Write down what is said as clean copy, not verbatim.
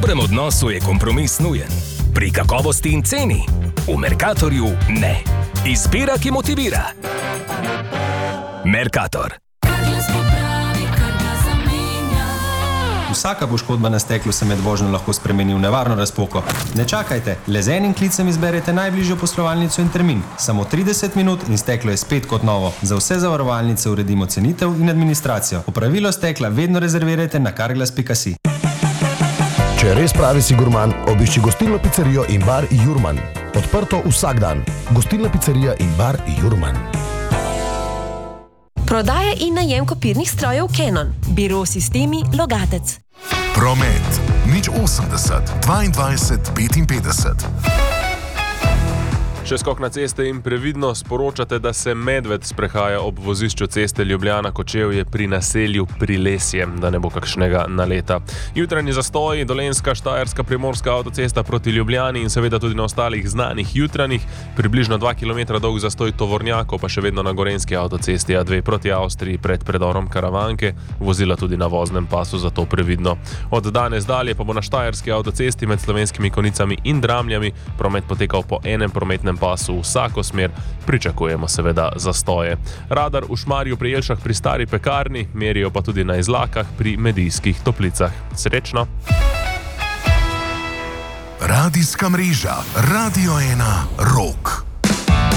dobrem odnosu je kompromis nujen. Pri kakovosti in ceni v Mercatorju ne. Izbira, ki motivira. Mercator. Vsaka poškodba na steklu se med vožnjo lahko spremeni v nevarno razpoko. Ne čakajte, le z enim klicem izberete najbližjo poslovalnico in termin. Samo 30 minut in steklo je spet kot novo. Za vse zavarovalnice uredimo cenitev in administracijo. Opravilo stekla vedno rezervirajte na carglass.si. Če res pravi si gurman, obišči gostilno pizzerijo in bar Jurman. Odprto vsak dan. Gostilna pizzerija in bar Jurman. Prodaja in najem kopirnih strojev Canon. Biro Sistemi Logatec. Promet 080 22 55. Še skok na ceste in previdno sporočate, da se medved sprehaja ob vozišču ceste Ljubljana-Kočevje pri naselju Prilesje, da ne bo kakšnega naleta. Jutranji zastoji, Dolenjska, Štajerska, Primorska avtocesta proti Ljubljani in seveda tudi na ostalih znanih jutranjih, približno 2 km dolg zastoj tovornjakov, pa še vedno na Gorenjski avtocesti A2 proti Avstriji pred predorom Karavanke, vozila tudi na voznem pasu, zato previdno. Od danes dalje pa bo na Štajerski avtocesti med Slovenskimi Konicami in Dramljami promet potekal po enem prometnem pasu v vsako smer, pričakujemo seveda zastoje. Radar v Šmarju pri Jelšah pri Stari pekarni, merijo pa tudi na Izlakah pri Medijskih Toplicah. Srečno! Radijska mreža Radio 1 Rock.